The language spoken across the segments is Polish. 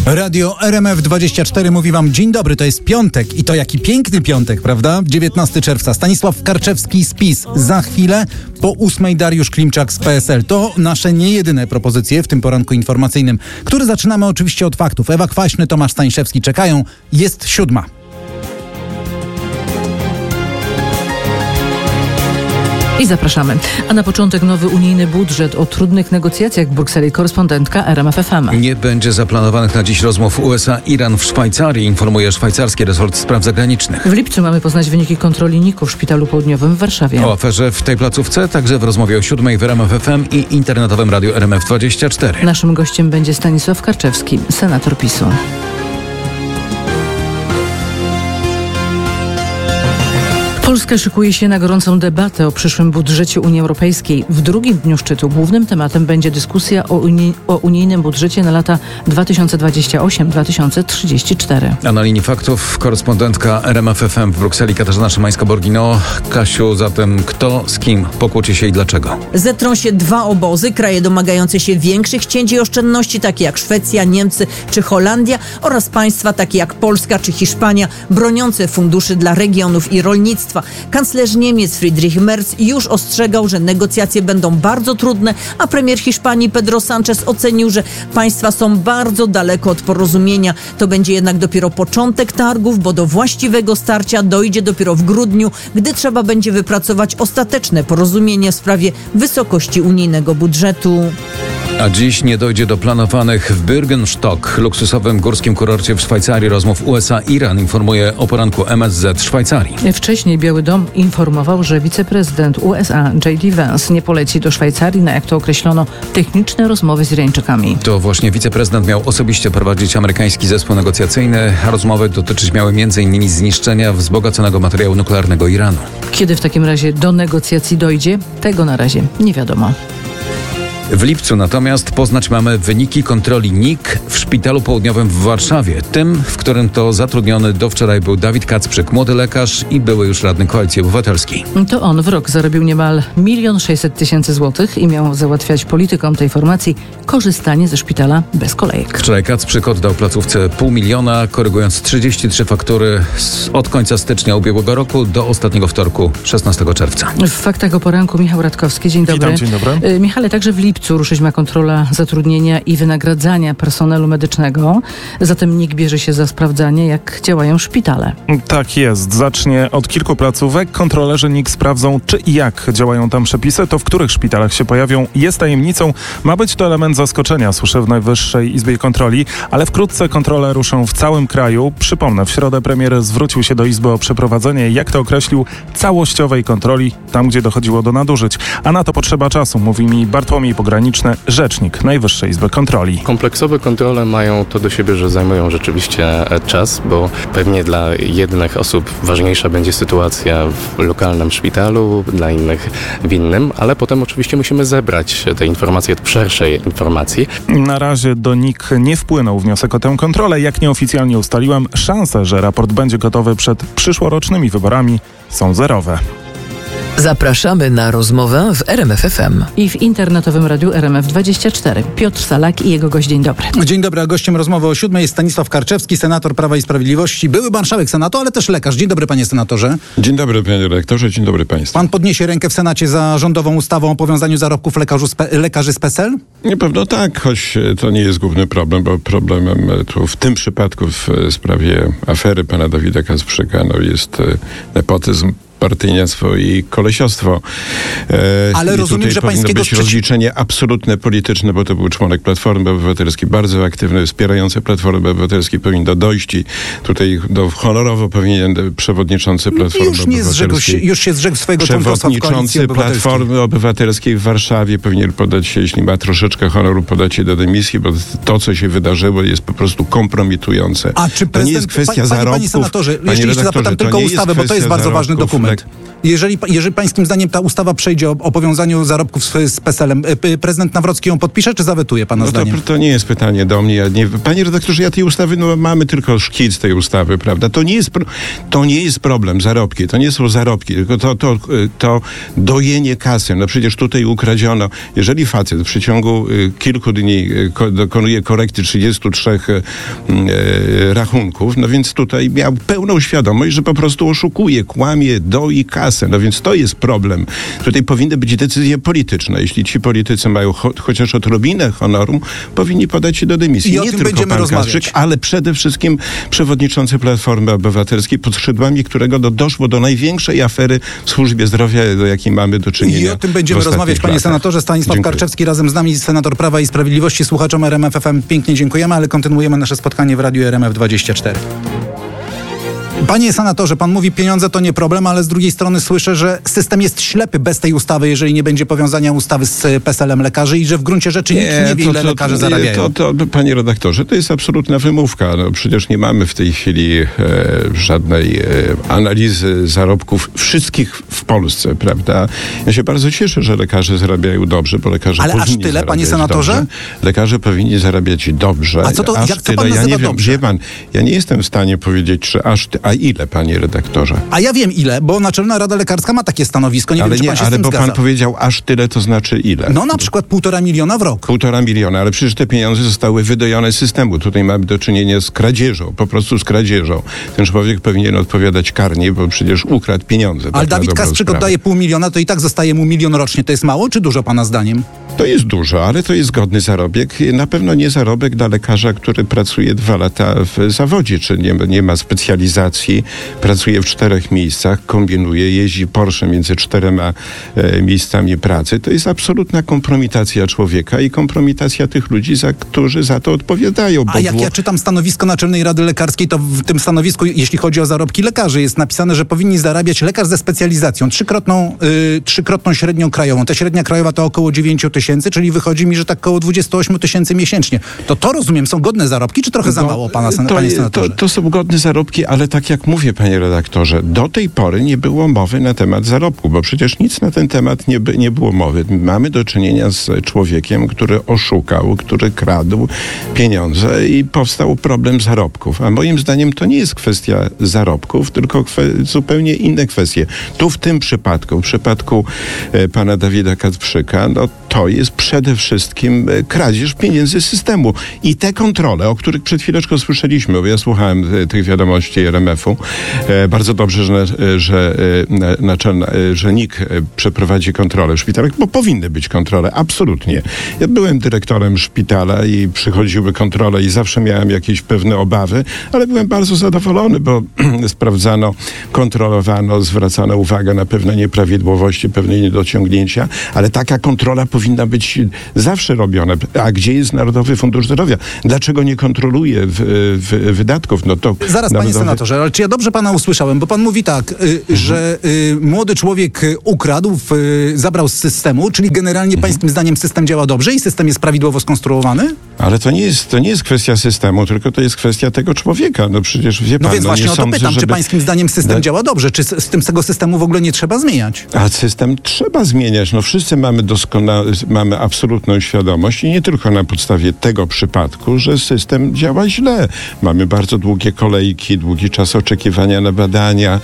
Radio RMF24 mówi wam dzień dobry, to jest piątek i to jaki piękny piątek, prawda? 19 czerwca. Stanisław Karczewski z PiS. Za chwilę po 8 Dariusz Klimczak z PSL. To nasze nie jedyne propozycje w tym poranku informacyjnym, który zaczynamy oczywiście od faktów. Ewa Kwaśny, Tomasz Stańszewski czekają. Jest 7. I zapraszamy. A na początek nowy unijny budżet. O trudnych negocjacjach w Brukseli korespondentka RMF FM. Nie będzie zaplanowanych na dziś rozmów USA-Iran w Szwajcarii, informuje szwajcarski resort spraw zagranicznych. W lipcu mamy poznać wyniki kontroli NIK-u w Szpitalu Południowym w Warszawie. O aferze w tej placówce także w rozmowie o 7 w RMF FM i internetowym radiu RMF24. Naszym gościem będzie Stanisław Karczewski, senator PiS-u. Polska szykuje się na gorącą debatę o przyszłym budżecie Unii Europejskiej. W drugim dniu szczytu głównym tematem będzie dyskusja o unijnym budżecie na lata 2028-2034. A na linii faktów korespondentka RMF FM w Brukseli Katarzyna Szymańska-Borgino. Kasiu, zatem kto z kim pokłóci się i dlaczego? Zetrą się dwa obozy, kraje domagające się większych cięć i oszczędności, takie jak Szwecja, Niemcy czy Holandia, oraz państwa takie jak Polska czy Hiszpania, broniące funduszy dla regionów i rolnictwa. Kanclerz Niemiec Friedrich Merz już ostrzegał, że negocjacje będą bardzo trudne, a premier Hiszpanii Pedro Sánchez ocenił, że państwa są bardzo daleko od porozumienia. To będzie jednak dopiero początek targów, bo do właściwego starcia dojdzie dopiero w grudniu, gdy trzeba będzie wypracować ostateczne porozumienie w sprawie wysokości unijnego budżetu. A dziś nie dojdzie do planowanych w Bürgenstock, luksusowym górskim kurorcie w Szwajcarii, rozmów USA-Iran, informuje o poranku MSZ Szwajcarii. Wcześniej Biały Dom informował, że wiceprezydent USA J.D. Vance nie poleci do Szwajcarii na, jak to określono, techniczne rozmowy z Irańczykami. To właśnie wiceprezydent miał osobiście prowadzić amerykański zespół negocjacyjny, a rozmowy dotyczyć miały m.in. zniszczenia wzbogaconego materiału nuklearnego Iranu. Kiedy w takim razie do negocjacji dojdzie, tego na razie nie wiadomo. W lipcu natomiast poznać mamy wyniki kontroli NIK w Szpitalu Południowym w Warszawie. Tym, w którym to zatrudniony do wczoraj był Dawid Kacprzyk, młody lekarz i były już radny Koalicji Obywatelskiej. To on w rok zarobił niemal 1 600 000 złotych i miał załatwiać politykom tej formacji korzystanie ze szpitala bez kolejek. Wczoraj Kacprzyk oddał placówce 500 000, korygując 33 faktury od końca stycznia ubiegłego roku do ostatniego wtorku, 16 czerwca. W faktach o poranku Michał Radkowski. Dzień dobry. Witam, dzień dobry. Michale, także w lipcu ruszyć ma kontrola zatrudnienia i wynagradzania personelu medycznego. Zatem NIK bierze się za sprawdzanie, jak działają szpitale. Tak jest. Zacznie od kilku placówek. Kontrolerzy NIK sprawdzą, czy i jak działają tam przepisy, to w których szpitalach się pojawią, jest tajemnicą. Ma być to element zaskoczenia, słyszę w Najwyższej Izbie Kontroli, ale wkrótce kontrole ruszą w całym kraju. Przypomnę, w środę premier zwrócił się do Izby o przeprowadzenie, jak to określił, całościowej kontroli, tam gdzie dochodziło do nadużyć. A na to potrzeba czasu, mówi mi Bartłomiej Pograniczny, rzecznik Najwyższej Izby Kontroli. Kompleksowe kontrole mają to do siebie, że zajmują rzeczywiście czas, bo pewnie dla jednych osób ważniejsza będzie sytuacja w lokalnym szpitalu, dla innych w innym, ale potem oczywiście musimy zebrać te informacje od szerszej informacji. Na razie do NIK nie wpłynął wniosek o tę kontrolę. Jak nieoficjalnie ustaliłem, szanse, że raport będzie gotowy przed przyszłorocznymi wyborami są zerowe. Zapraszamy na rozmowę w RMF FM. I w internetowym radiu RMF24. Piotr Salak i jego gość. Dzień dobry. Dzień dobry, a gościem rozmowy o 7 jest Stanisław Karczewski, senator Prawa i Sprawiedliwości, były marszałek Senatu, ale też lekarz. Dzień dobry, panie senatorze. Dzień dobry, panie redaktorze, dzień dobry państwu. Pan podniesie rękę w Senacie za rządową ustawą o powiązaniu zarobków lekarzy z PESEL? Na pewno tak, choć to nie jest główny problem, bo problemem tu w tym przypadku w sprawie afery pana Dawida Kacprzyka jest nepotyzm, partyjnictwo i kolesiostwo. Ale i rozumiem, że powinno być rozliczenie absolutne polityczne, bo to był członek Platformy Obywatelskiej, bardzo aktywny, wspierający Platformę Obywatelskiej, powinno dojść i tutaj honorowo powinien przewodniczący Platformy Obywatelskiej. Już się zrzekł swojego członkostwa w Koalicji Obywatelskiej. Platformy Obywatelskiej w Warszawie powinien podać się, jeśli ma troszeczkę honoru, podać się do dymisji, bo to, co się wydarzyło, jest po prostu kompromitujące. A czy prezydent, to nie jest kwestia zarobków. Panie senatorze, jeszcze zapytam tylko ustawę, bo to jest bardzo ważny dokument. prezydent? Jeżeli pańskim zdaniem ta ustawa przejdzie o powiązaniu zarobków z PESEL-em, prezydent Nawrocki ją podpisze, czy zawetuje pana zdaniem? To nie jest pytanie do mnie. Panie redaktorze, ja tej ustawy, mamy tylko szkic tej ustawy, prawda? To nie jest problem, zarobki. To nie są zarobki, tylko to dojenie kasy. No przecież tutaj ukradziono. Jeżeli facet w przeciągu kilku dni dokonuje korekty 33 rachunków, no więc tutaj miał pełną świadomość, że po prostu oszukuje, kłamie, doi kasę. No więc to jest problem. Tutaj powinny być decyzje polityczne. Jeśli ci politycy mają chociaż odrobinę honoru, powinni podać się do dymisji. I o tym będziemy rozmawiać. Ale przede wszystkim przewodniczący Platformy Obywatelskiej, pod skrzydłami którego doszło do największej afery w służbie zdrowia, do jakiej mamy do czynienia. I o tym będziemy rozmawiać, panie senatorze. Stanisław Karczewski razem z nami, senator Prawa i Sprawiedliwości. Słuchaczom RMF FM pięknie dziękujemy, ale kontynuujemy nasze spotkanie w Radiu RMF24. Panie senatorze, pan mówi, pieniądze to nie problem, ale z drugiej strony słyszę, że system jest ślepy bez tej ustawy, jeżeli nie będzie powiązania ustawy z PESEL-em lekarzy i że w gruncie rzeczy nikt nie wie, ile lekarze zarabiają. Panie redaktorze, to jest absolutna wymówka. No, przecież nie mamy w tej chwili żadnej analizy zarobków wszystkich w Polsce, prawda? Ja się bardzo cieszę, że lekarze zarabiają dobrze, bo lekarze ale powinni aż tyle, panie senatorze? Dobrze. Lekarze powinni zarabiać dobrze. A co to, aż jak tyle. pan nazywa dobrze? Wie pan, ja nie jestem w stanie powiedzieć, czy a ile, panie redaktorze? A ja wiem ile, bo Naczelna Rada Lekarska ma takie stanowisko. Nie wiem, czy pan się z tym bo zgadza. Pan powiedział aż tyle, to znaczy ile? No na przykład 1,5 miliona w rok. 1,5 miliona, ale przecież te pieniądze zostały wydojone z systemu. Tutaj mamy do czynienia z kradzieżą, po prostu z kradzieżą. Ten człowiek powinien odpowiadać karnie, bo przecież ukradł pieniądze. Ale Dawid Kasprzyk oddaje 0,5 miliona, to i tak zostaje mu 1 milion rocznie. To jest mało, czy dużo pana zdaniem? To jest dużo, ale to jest godny zarobek. Na pewno nie zarobek dla lekarza, który pracuje 2 lata w zawodzie, czy nie ma specjalizacji, pracuje w 4 miejscach, kombinuje, jeździ Porsche między 4 miejscami pracy. To jest absolutna kompromitacja człowieka i kompromitacja tych ludzi, którzy za to odpowiadają. A jak ja czytam stanowisko Naczelnej Rady Lekarskiej, to w tym stanowisku, jeśli chodzi o zarobki lekarzy, jest napisane, że powinni zarabiać lekarz ze specjalizacją trzykrotną średnią krajową. Ta średnia krajowa to około 9 000, czyli wychodzi mi, że tak około 28 000 miesięcznie. To rozumiem, są godne zarobki, czy trochę za mało, panie senatorze? To są godne zarobki, ale tak jak mówię, panie redaktorze, do tej pory nie było mowy na temat zarobku, bo przecież nic na ten temat nie było mowy. Mamy do czynienia z człowiekiem, który oszukał, który kradł pieniądze i powstał problem zarobków. A moim zdaniem to nie jest kwestia zarobków, tylko zupełnie inne kwestie. Tu w tym przypadku, w przypadku pana Dawida Kacprzyka, no to jest przede wszystkim kradzież pieniędzy z systemu. I te kontrole, o których przed chwileczką słyszeliśmy, bo ja słuchałem tych wiadomości RMF-u, bardzo dobrze, że NIK przeprowadzi kontrolę w szpitalach, bo powinny być kontrole, absolutnie. Ja byłem dyrektorem szpitala i przychodziły kontrole i zawsze miałem jakieś pewne obawy, ale byłem bardzo zadowolony, bo sprawdzano, kontrolowano, zwracano uwagę na pewne nieprawidłowości, pewne niedociągnięcia, ale taka kontrola powinna być zawsze robiona. A gdzie jest Narodowy Fundusz Zdrowia? Dlaczego nie kontroluje wydatków? No to zaraz, panie senatorze, ale czy ja dobrze pana usłyszałem? Bo pan mówi tak, że młody człowiek ukradł, zabrał z systemu, czyli generalnie pańskim zdaniem system działa dobrze i system jest prawidłowo skonstruowany? Ale to nie jest kwestia systemu, tylko to jest kwestia tego człowieka. No przecież wie pan, więc właśnie nie o to sądzę, pytam, czy pańskim zdaniem system działa dobrze? Czy tego systemu w ogóle nie trzeba zmieniać? A system trzeba zmieniać. No wszyscy mamy absolutną świadomość i nie tylko na podstawie tego przypadku, że system działa źle. Mamy bardzo długie kolejki, długi czas oczekiwania na badania,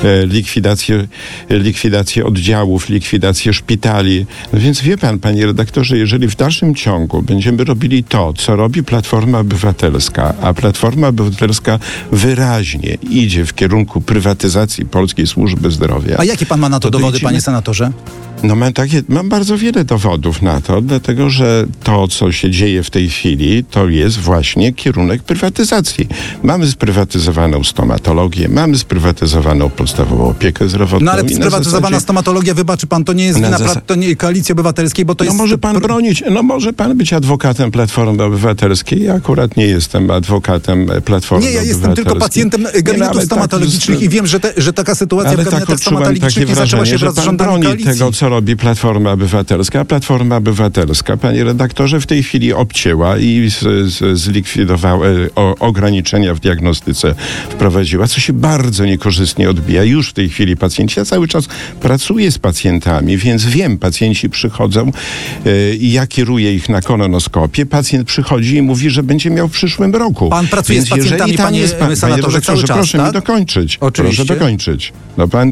likwidację oddziałów, likwidację szpitali. No więc wie pan, panie redaktorze, jeżeli w dalszym ciągu będziemy robili to, co robi Platforma Obywatelska, a Platforma Obywatelska wyraźnie idzie w kierunku prywatyzacji polskiej służby zdrowia. A jakie pan ma na to dowody, panie senatorze? No mam bardzo wiele dowodów na to, dlatego że to, co się dzieje w tej chwili, to jest właśnie kierunek prywatyzacji. Mamy sprywatyzowaną stomatologię, mamy sprywatyzowaną podstawową opiekę zdrowotną. No ale sprywatyzowana stomatologia, wybaczy pan, to nie jest wina Koalicji Obywatelskiej, bo to jest... Może pan może pan być adwokatem Platformy Obywatelskiej. Ja akurat nie jestem adwokatem Platformy Obywatelskiej. Nie, ja jestem tylko pacjentem gabinetów stomatologicznych i wiem, że taka sytuacja w gabinetach stomatologicznych nie zaczęła się wraz z rządami koalicji. Tego, co robi Platforma Obywatelska. A Platforma Obywatelska, panie redaktorze, w tej chwili obcięła i zlikwidowała ograniczenia w diagnostyce, wprowadziła prowadziła, co się bardzo niekorzystnie odbija już w tej chwili pacjenci. Ja cały czas pracuję z pacjentami, więc wiem, pacjenci przychodzą i ja kieruję ich na kolonoskopię. Pacjent przychodzi i mówi, że będzie miał w przyszłym roku. Pan pracuje więc z pacjentami, panie senatorze, cały czas, proszę tak? mi dokończyć. Oczywiście. Proszę dokończyć. No pan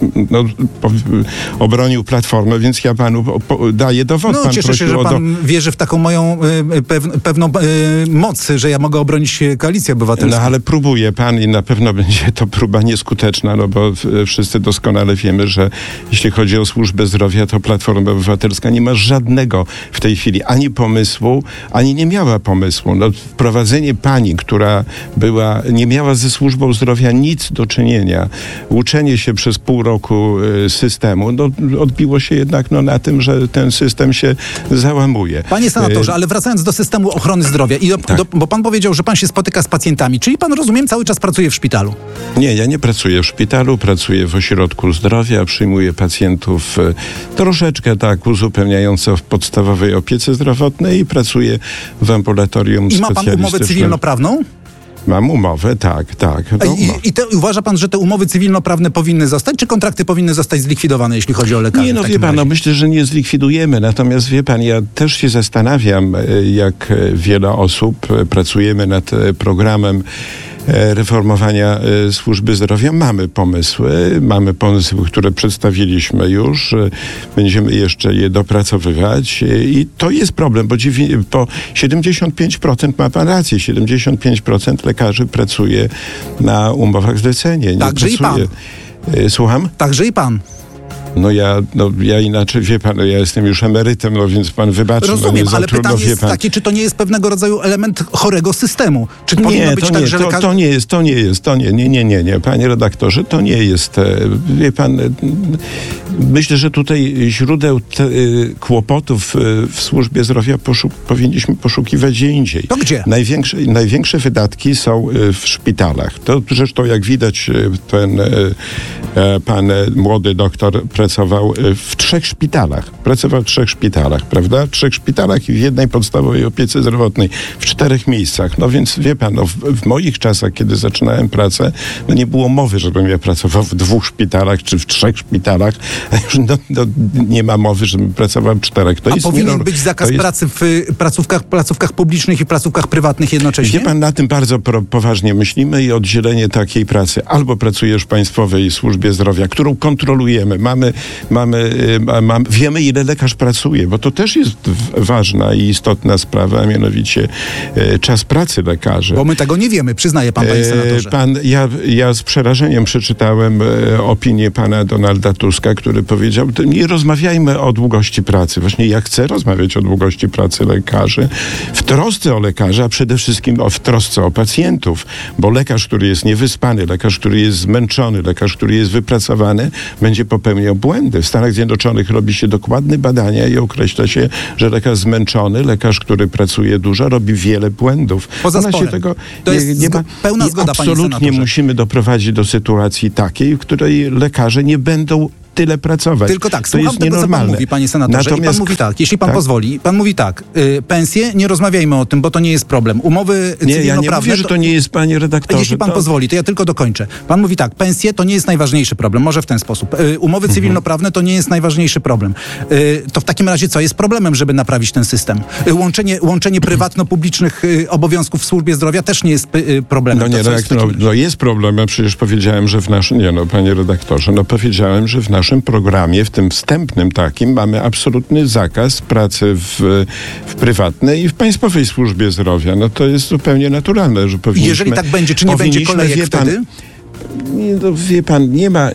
obronił Platformę, więc ja panu daję dowód. No, Pan cieszę się, że pan wierzy w taką moją pewną moc, że ja mogę obronić Koalicję Obywatelską. No ale próbuje pan i na pewno będzie to próba nieskuteczna, no bo wszyscy doskonale wiemy, że jeśli chodzi o służbę zdrowia, to Platforma Obywatelska nie ma żadnego w tej chwili ani pomysłu, ani nie miała pomysłu. No, wprowadzenie pani, która nie miała ze służbą zdrowia nic do czynienia, uczenie się przez pół roku systemu, no, odbiło się jednak na tym, że ten system się załamuje. Panie senatorze, ale wracając do systemu ochrony zdrowia, bo pan powiedział, że pan się spotyka z pacjentami, czyli pan, rozumiem, cały czas pracuje w szpitalu? Nie, ja nie pracuję w szpitalu, pracuję w ośrodku zdrowia, przyjmuję pacjentów troszeczkę tak uzupełniająco w podstawowej opiece zdrowotnej i pracuję w ambulatorium specjalistycznym. I ma pan umowę cywilnoprawną? Mam umowę, tak. No. Uważa pan, że te umowy cywilnoprawne powinny zostać, czy kontrakty powinny zostać zlikwidowane, jeśli chodzi o lekarzy? Nie, no wie pan, myślę, że nie zlikwidujemy. Natomiast wie pan, ja też się zastanawiam, jak wiele osób pracujemy nad programem reformowania służby zdrowia. Mamy pomysły, które przedstawiliśmy już. Będziemy jeszcze je dopracowywać i to jest problem, bo 75% ma pan rację, 75% lekarzy pracuje na umowach zlecenie. Także i pan. Słucham? Także i pan. Ja inaczej, wie pan, ja jestem już emerytem, więc pan wybaczy. Rozumiem, ale pytanie jest takie, czy to nie jest pewnego rodzaju element chorego systemu? Czy powinno być tak, że lekarze... To nie. Panie redaktorze, to nie jest. Wie pan, myślę, że tutaj źródeł kłopotów w służbie zdrowia powinniśmy poszukiwać gdzie indziej. To gdzie? Największe wydatki są w szpitalach. To zresztą, jak widać, pan młody doktor pracował w 3 szpitalach. Prawda? 3 szpitalach i w jednej podstawowej opiece zdrowotnej. W 4 miejscach. No więc wie pan, w moich czasach, kiedy zaczynałem pracę, nie było mowy, żebym ja pracował w 2 szpitalach czy w 3 szpitalach. Nie ma mowy, żebym pracował w 4. Powinien być zakaz pracy w placówkach publicznych i placówkach prywatnych jednocześnie? Wie pan, na tym bardzo poważnie myślimy i oddzielenie takiej pracy. Albo pracujesz w państwowej służbie zdrowia, którą kontrolujemy. Wiemy, ile lekarz pracuje, bo to też jest ważna i istotna sprawa, a mianowicie czas pracy lekarzy. Bo my tego nie wiemy, przyznaje pan, panie senatorze. Ja z przerażeniem przeczytałem opinię pana Donalda Tuska, który powiedział, nie rozmawiajmy o długości pracy. Właśnie ja chcę rozmawiać o długości pracy lekarzy, w trosce o lekarzy, a przede wszystkim w trosce o pacjentów, bo lekarz, który jest niewyspany, lekarz, który jest zmęczony, lekarz, który jest wypracowany, będzie popełniał błędy. W Stanach Zjednoczonych robi się dokładne badania i określa się, że lekarz zmęczony, lekarz, który pracuje dużo, robi wiele błędów. Poza sporem. To jest pełna zgoda, absolutnie musimy doprowadzić do sytuacji takiej, w której lekarze nie będą tyle pracować. Tylko tak, to słucham jest tego, co pan mówi, panie senatorze. I pan mówi tak, jeśli pan pozwoli, pan mówi tak, pensje, nie rozmawiajmy o tym, bo to nie jest problem. Umowy cywilnoprawne... Ja nie mówię, że to nie jest, panie redaktorze. Jeśli pan pozwoli, to ja tylko dokończę. Pan mówi tak, pensje to nie jest najważniejszy problem, może w ten sposób. Umowy cywilnoprawne to nie jest najważniejszy problem. To w takim razie co jest problemem, żeby naprawić ten system? Łączenie prywatno-publicznych obowiązków w służbie zdrowia też nie jest problemem. Jest problem, ja przecież powiedziałem, że panie redaktorze, powiedziałem, że w naszym programie, w tym wstępnym takim, mamy absolutny zakaz pracy w prywatnej i w państwowej służbie zdrowia. To jest zupełnie naturalne, że powinniśmy... Jeżeli tak będzie, czy nie będzie kolejek wtedy? Wie pan,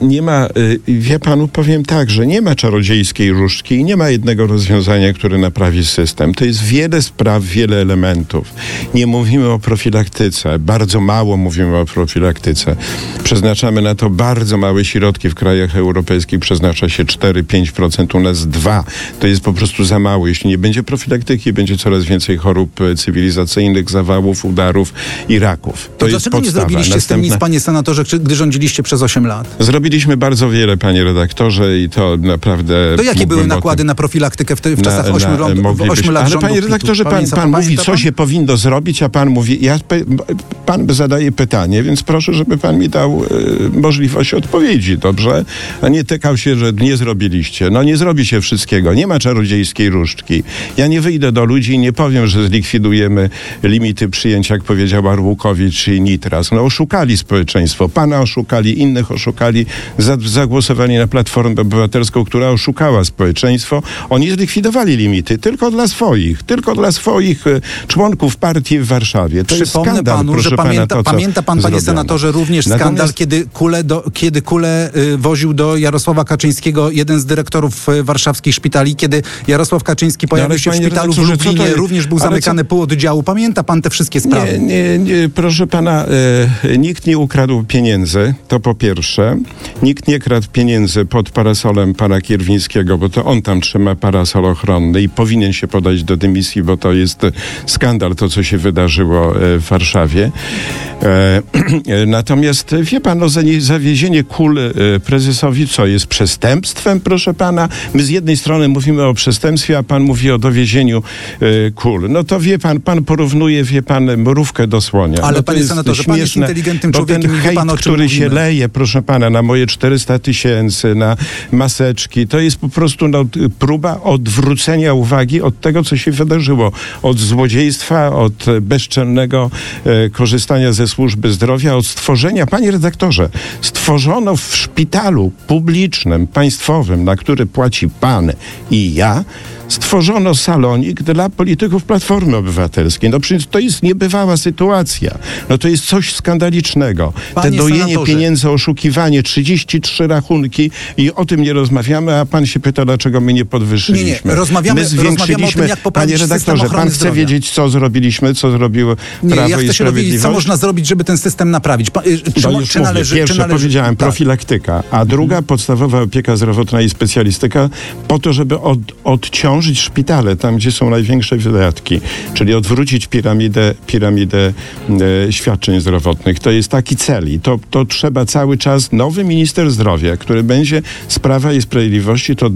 ja panu powiem tak, że nie ma czarodziejskiej różdżki i nie ma jednego rozwiązania, które naprawi system. To jest wiele spraw, wiele elementów. Nie mówimy o profilaktyce, bardzo mało mówimy o profilaktyce. Przeznaczamy na to bardzo małe środki. W krajach europejskich przeznacza się 4-5%, u nas 2%. To jest po prostu za mało. Jeśli nie będzie profilaktyki, będzie coraz więcej chorób cywilizacyjnych, zawałów, udarów i raków. To jest dlaczego nie zrobiliście z tym nic, panie senatorze, gdy rządziliście przez 8 lat? Zrobiliśmy bardzo wiele, panie redaktorze, i to naprawdę... To jakie były nakłady na profilaktykę w czasach 8 lat ale panie redaktorze, pan mówi, co się powinno zrobić, a pan mówi... pan zadaje pytanie, więc proszę, żeby pan mi dał możliwość odpowiedzi, dobrze? A nie tykał się, że nie zrobiliście. No nie zrobi się wszystkiego. Nie ma czarodziejskiej różdżki. Ja nie wyjdę do ludzi i nie powiem, że zlikwidujemy limity przyjęć, jak powiedział Arłukowicz i Nitras. No oszukali społeczeństwo. Pana oszukali, innych oszukali. Zagłosowali na Platformę Obywatelską, która oszukała społeczeństwo. Oni zlikwidowali limity tylko dla swoich członków partii w Warszawie. To jest skandal, panu, proszę że pamięta pan, panie senatorze, również skandal, kiedy kulę woził do Jarosława Kaczyńskiego jeden z dyrektorów warszawskich szpitali, kiedy Jarosław Kaczyński pojawił się w szpitalu w Lublinie, również był zamykany pół oddziału. Pamięta pan te wszystkie sprawy? Nie, proszę pana, nikt nie ukradł pieniędzy, to po pierwsze. Nikt nie kradł pieniędzy pod parasolem pana Kierwińskiego, bo to on tam trzyma parasol ochronny i powinien się podać do dymisji, bo to jest skandal, to co się wydarzyło w Warszawie. Natomiast wie pan, zawiezienie kul prezesowi co jest przestępstwem, proszę pana? My z jednej strony mówimy o przestępstwie, a pan mówi o dowiezieniu kul. No to wie pan porównuje, mrówkę do słonia. Ale no panie senatorze, pan jest inteligentnym człowiekiem i wie pan, o czym który mówimy. się leje, proszę pana, na moje 400 000, na maseczki, to jest po prostu próba odwrócenia uwagi od tego, co się wydarzyło. Od złodziejstwa, od bezczelnego korzystania ze służby zdrowia, od stworzenia, panie redaktorze, stworzono w szpitalu publicznym, państwowym, na który płaci pan i ja, stworzono salonik dla polityków Platformy Obywatelskiej. No przecież to jest niebywała sytuacja. No to jest coś skandalicznego. Panie Te dojenie senatorze. pieniędzy, oszukiwanie, 33 rachunki i o tym nie rozmawiamy, a pan się pyta, dlaczego my nie podwyższyliśmy. Nie, rozmawiamy o tym, jak poprawić panie redaktorze, system ochrony pan chce zdrowia. wiedzieć, co zrobiliśmy, co zrobiło Prawo ja chcę i się dowiedzieć, co Sprawiedliwość? można zrobić, żeby ten system naprawić. Pierwsze powiedziałem, tak. profilaktyka, a druga podstawowa opieka zdrowotna i specjalistyka po to, żeby odciążyć szpitale, tam gdzie są największe wydatki, czyli odwrócić piramidę świadczeń zdrowotnych. To jest taki cel i to trzeba cały czas. Nowy minister zdrowia, który będzie z Prawa i Sprawiedliwości, to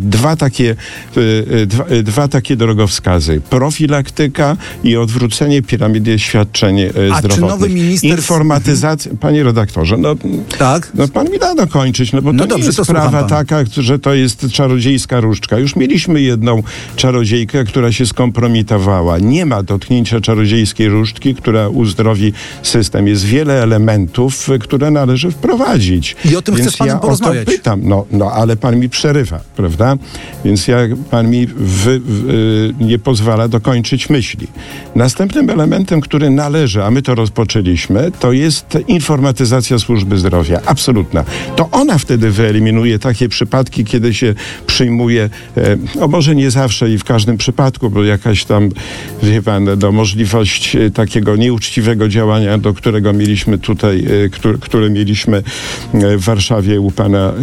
dwa takie drogowskazy. Profilaktyka i odwrócenie piramidy świadczeń zdrowotnych. Czy nowy minister... Informatyzacja, panie redaktorze, tak? No pan mi da dokończyć, bo to nie jest sprawa taka, że to jest czarodziejska różdżka. Już mieliśmy jedną czarodziejkę, która się skompromitowała. Nie ma dotknięcia czarodziejskiej różdżki, która uzdrowi system. Jest wiele elementów, które należy wprowadzić. I o tym chcę z panem porozmawiać. O to pytam, ale pan mi przerywa, prawda? Więc pan mi nie pozwala dokończyć myśli. Następnym elementem, który należy, a my to rozpoczęliśmy, to jest informatyzacja służby zdrowia. Absolutna. To ona wtedy wyeliminuje takie przypadki, kiedy się przyjmuje, może nie zawsze i w każdym przypadku, bo jakaś tam, wie pan, możliwość takiego nieuczciwego działania, do którego mieliśmy tutaj, które mieliśmy w Warszawie u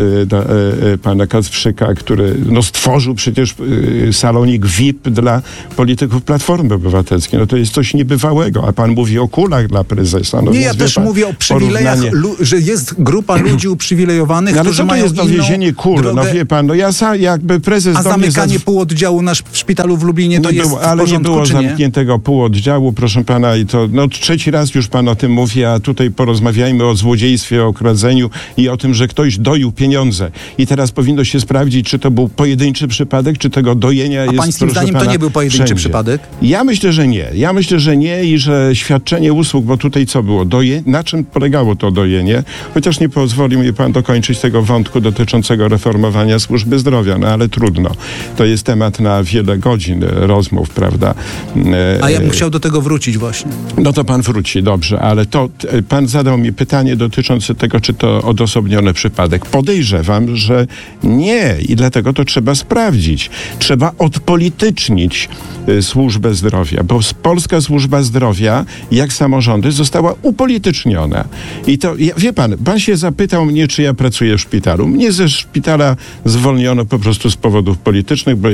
pana Kacprzyka, który stworzył przecież salonik VIP dla polityków Platformy Obywatelskiej. To jest coś niebywałego, a pan mówi o kulach dla prezesa. Nie, ja też mówię o przywilejach, że jest grupa ludzi uprzywilejowanych, którzy mają inną drogę. Ale to jest dowiezienie kul, wie pan, jakby prezes a zamykanie pół oddziału w szpitalu w Lublinie to jest w porządku, ale nie było zamkniętego pół oddziału, proszę pana, i to trzeci raz już pan o tym mówi, a tutaj porozmawiajmy o złodziejstwie, o okradzeniu i o tym, że ktoś doił pieniądze. I teraz powinno się sprawdzić, czy to był pojedynczy przypadek, czy tego dojenia jest, pańskim zdaniem to nie był pojedynczy przypadek? Ja myślę, że nie. I że świadczenie usług, bo tutaj co było? Na czym polegało to dojenie? Chociaż nie pozwolił mi pan dokończyć tego wątku dotyczącego reformowania służby zdrowia, ale trudno. To jest temat na wiele godzin rozmów, prawda? A ja bym chciał do tego wrócić właśnie. No to pan wróci, dobrze, ale to pan zadał mi pytanie dotyczące tego, czy to odosobniony przypadek. Podejrzewam, że nie i dlatego to trzeba sprawdzić. Trzeba odpolitycznić służbę zdrowia, bo polska służba zdrowia, jak samorządy, została upolityczniona. I to, wie pan się zapytał mnie, czy ja pracuję w szpitalu. Mnie ze szpitala zwolniono po prostu z powodów politycznych, bo ja jestem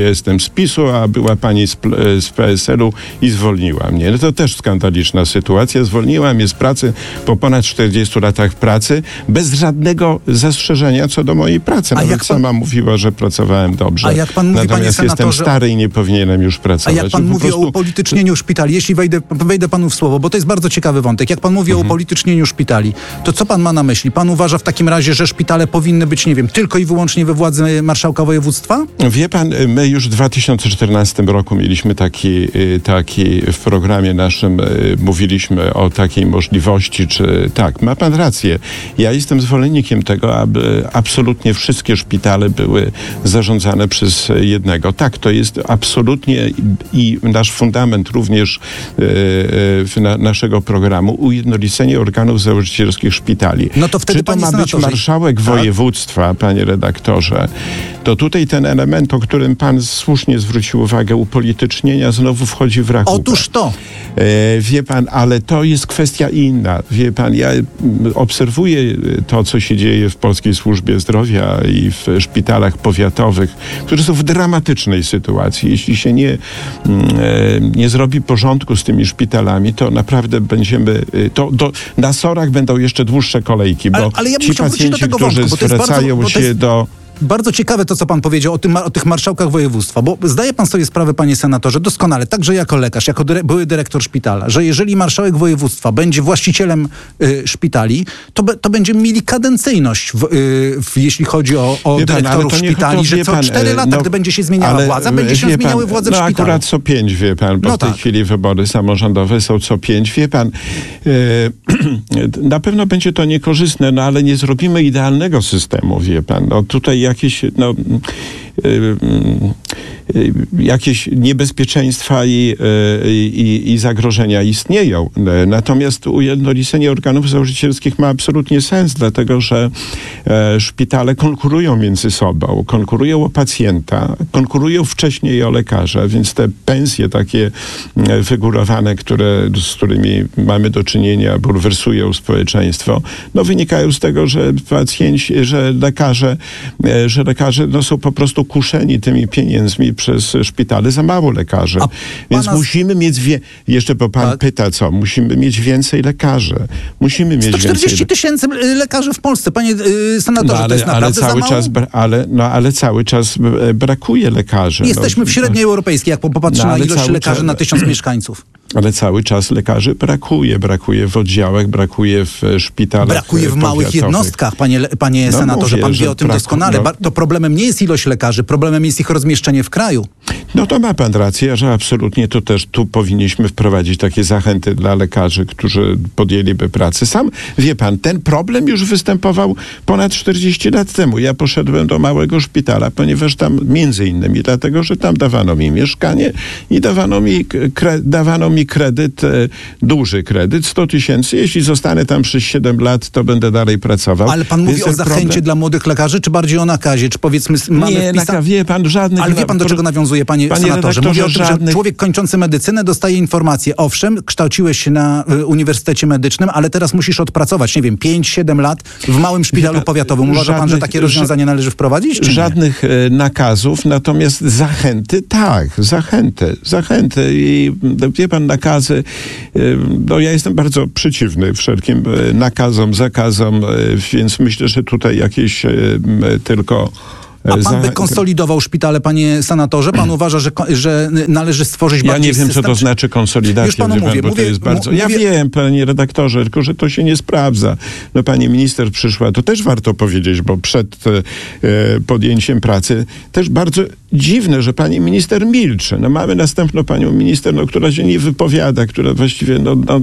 z PiS-u, a była pani z PSL-u i zwolniła mnie. No to też skandaliczna sytuacja. Zwolniła mnie z pracy po ponad 40 latach pracy, bez żadnego zastrzeżenia co do mojej pracy. Nawet sama mówiła, że pracowałem dobrze. A jak pan mówi, natomiast panie senatorze, jestem stary i nie powinienem już pracować. A jak pan mówi o upolitycznieniu szpitali, jeśli wejdę panu w słowo, bo to jest bardzo ciekawy wątek. Jak pan mówi o upolitycznieniu szpitali, to co pan ma na myśli? Pan uważa w takim razie, że szpitale powinny być, nie wiem, tylko i wyłącznie we władzy marszałka województwa? Wie pan, my już w 2014 roku mieliśmy taki w programie naszym, mówiliśmy o takiej możliwości, czy tak, ma pan rację. Ja jestem zwolennikiem tego, aby absolutnie wszystkie szpitale były zarządzane przez jednego. Tak, to jest absolutnie i nasz fundament również naszego programu, ujednolicenie organów założycielskich szpitali. No to wtedy, czy to ma być marszałek województwa, panie redaktorze, to tutaj ten element, o którym pan słusznie zwrócił uwagę, upolitycznienia znowu wchodzi w rachubę. Otóż to. Wie pan, ale to jest kwestia inna. Wie pan, ja obserwuję to, co się dzieje w Polskiej Służbie Zdrowia i w szpitalach powiatowych, które są w dramatycznej sytuacji. Jeśli się nie zrobi porządku z tymi szpitalami, to naprawdę na SOR-ach będą jeszcze dłuższe kolejki, bo ale ja bym ci chciał wrócić do pacjenci, tego którzy wątku, zwracają się do... Bardzo ciekawe to, co pan powiedział o tych marszałkach województwa, bo zdaje pan sobie sprawę, panie senatorze, doskonale, także jako lekarz, jako były dyrektor szpitala, że jeżeli marszałek województwa będzie właścicielem szpitali, to będziemy mieli kadencyjność, jeśli chodzi o dyrektorów szpitali, że co 4 lata, gdy będzie się zmieniała władza, będzie się zmieniały władze w szpitalu. Akurat co 5, wie pan, bo w tej chwili wybory samorządowe są co 5, wie pan. Na pewno będzie to niekorzystne, ale nie zrobimy idealnego systemu, wie pan. Tutaj jakieś niebezpieczeństwa i zagrożenia istnieją. Natomiast ujednolicenie organów założycielskich ma absolutnie sens, dlatego że szpitale konkurują między sobą, konkurują o pacjenta, konkurują wcześniej o lekarza, więc te pensje takie wygórowane, z którymi mamy do czynienia, bulwersują społeczeństwo, wynikają z tego, że lekarze są po prostu kuszeni tymi pieniędzmi przez szpitale, za mało lekarzy. Więc musimy mieć, jeszcze bo pan pyta co, musimy mieć więcej lekarzy. Musimy mieć 140 000 lekarzy w Polsce, panie senatorze, to jest naprawdę za mało? Ale cały czas brakuje lekarzy. Jesteśmy w średniej europejskiej, jak popatrzy na ilość lekarzy na 1000 mieszkańców. Ale cały czas lekarzy brakuje w oddziałach, brakuje w szpitalach. Brakuje w małych jednostkach, panie senatorze. Pan wie o tym doskonale. To problemem nie jest ilość lekarzy, problemem jest ich rozmieszczenie w kraju. No to ma pan rację, że absolutnie to też tu powinniśmy wprowadzić takie zachęty dla lekarzy, którzy podjęliby pracę. Sam, wie pan, ten problem już występował ponad 40 lat temu. Ja poszedłem do małego szpitala, ponieważ tam między innymi dlatego, że tam dawano mi mieszkanie i dawano mi kredyt, duży kredyt, 100 000. Jeśli zostanę tam przez 7 lat, to będę dalej pracował. Ale pan mówi o zachęcie dla młodych lekarzy, czy bardziej o nakazie? Czy powiedzmy mamy wie pan, żadnych... Ale wie pan, do czego nawiązuje, panie senatorze? Mówi o tym, że człowiek kończący medycynę dostaje informację. Owszem, kształciłeś się na Uniwersytecie Medycznym, ale teraz musisz odpracować, 5-7 lat w małym szpitalu powiatowym. Uważa pan, że takie rozwiązanie należy wprowadzić, czy żadnych nakazów, natomiast zachęty, tak, zachęty. I wie pan, nakazy, ja jestem bardzo przeciwny wszelkim nakazom, zakazom, więc myślę, że tutaj jakieś tylko... A pan by konsolidował szpitale, panie senatorze? Pan uważa, że należy stworzyć bardziej system? Ja nie wiem, co to znaczy konsolidacja. Już panu mówię. To jest bardzo... Ja wiem, panie redaktorze, tylko że to się nie sprawdza. Pani minister przyszła, to też warto powiedzieć, bo przed podjęciem pracy też bardzo dziwne, że pani minister milczy. Mamy następną panią minister, która się nie wypowiada, która właściwie,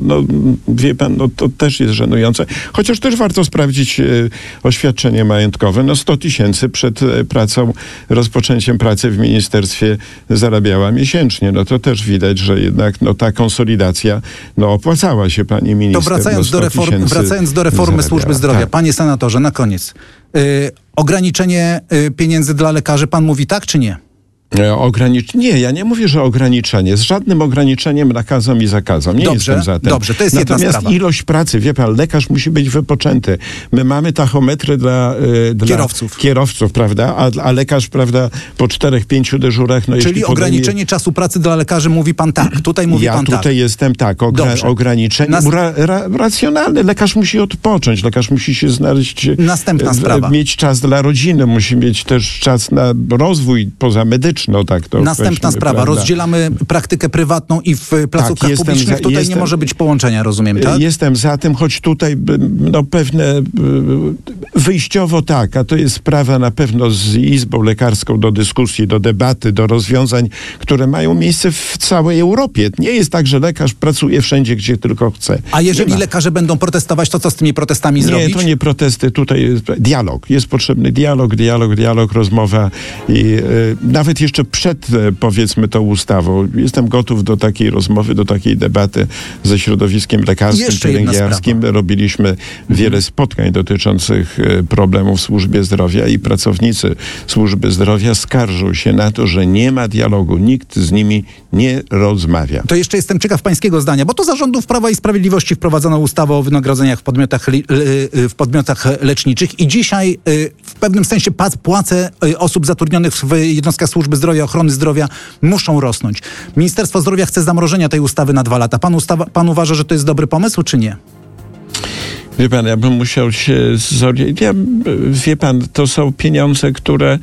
wie pan, to też jest żenujące. Chociaż też warto sprawdzić oświadczenie majątkowe. 100 000 przed rozpoczęciem pracy w ministerstwie zarabiała miesięcznie. To też widać, że jednak ta konsolidacja opłacała się pani minister. To wracając do reformy służby zdrowia. Tak. Panie senatorze, na koniec. Ograniczenie pieniędzy dla lekarzy, pan mówi tak czy nie? Nie, ja nie mówię, że ograniczenie. Z żadnym ograniczeniem, nakazom i zakazom. Nie jestem za tym. Dobrze, to jest jedna sprawa. Natomiast ilość pracy, wie pan, lekarz musi być wypoczęty. My mamy tachometry dla kierowców, prawda? A lekarz, prawda, po 4-5 dyżurach... No, czyli ograniczenie czasu pracy dla lekarzy, mówi pan tak. Tutaj mówi pan tak. Ja tutaj jestem tak. Ograniczenie racjonalne. Lekarz musi odpocząć. Lekarz musi się znaleźć... Następna sprawa. Mieć czas dla rodziny. Musi mieć też czas na rozwój pozamedyczny. No tak, to następna sprawa. Prawda? Rozdzielamy praktykę prywatną i w placówkach publicznych. Tutaj nie może być połączenia, rozumiem, tak? Jestem za tym, choć tutaj pewne wyjściowo tak, a to jest sprawa na pewno z Izbą Lekarską do dyskusji, do debaty, do rozwiązań, które mają miejsce w całej Europie. Nie jest tak, że lekarz pracuje wszędzie, gdzie tylko chce. A jeżeli lekarze będą protestować, to co z tymi protestami zrobić? Nie, to nie protesty. Tutaj jest dialog. Jest potrzebny dialog, rozmowa i nawet jeszcze przed, powiedzmy, tą ustawą. Jestem gotów do takiej rozmowy, do takiej debaty ze środowiskiem lekarskim, pielęgniarskim. Robiliśmy wiele spotkań dotyczących problemów w służbie zdrowia i pracownicy służby zdrowia skarżą się na to, że nie ma dialogu. Nikt z nimi nie rozmawia. To jeszcze jestem ciekaw pańskiego zdania, bo to za rządów Prawa i Sprawiedliwości wprowadzono ustawę o wynagrodzeniach w podmiotach leczniczych i dzisiaj w pewnym sensie płace osób zatrudnionych w jednostkach służby zdrowia, ochrony zdrowia muszą rosnąć. Ministerstwo Zdrowia chce zamrożenia tej ustawy na 2 lata. Pan uważa, że to jest dobry pomysł, czy nie? Wie pan, ja bym musiał się zorientować. Wie pan, to są pieniądze, które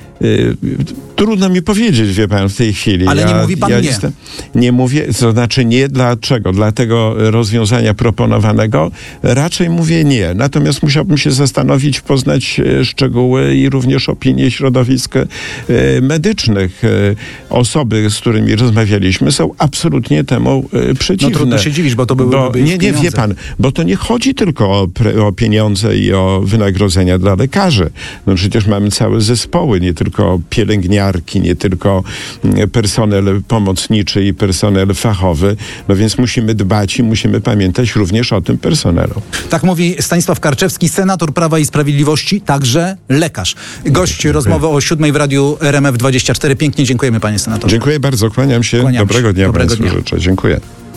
trudno mi powiedzieć, wie pan, w tej chwili. Ale nie mówi pan nie. Nie mówię, to znaczy nie dlaczego. Dla tego rozwiązania proponowanego raczej mówię nie. Natomiast musiałbym się zastanowić, poznać szczegóły i również opinie środowisk medycznych. Osoby, z którymi rozmawialiśmy, są absolutnie temu przeciwne. No trudno się dziwić, bo to byłyby nie, wie pan, bo to nie chodzi tylko o pieniądze i o wynagrodzenia dla lekarzy. No przecież mamy całe zespoły, nie tylko pielęgniarki, nie tylko personel pomocniczy i personel fachowy, no więc musimy dbać i musimy pamiętać również o tym personelu. Tak mówi Stanisław Karczewski, senator Prawa i Sprawiedliwości, także lekarz. Gość rozmowy o 7 w Radiu RMF24. Pięknie dziękujemy, panie senatorze. Dziękuję bardzo, kłaniam się. Dobrego dnia Państwu życzę. Dziękuję.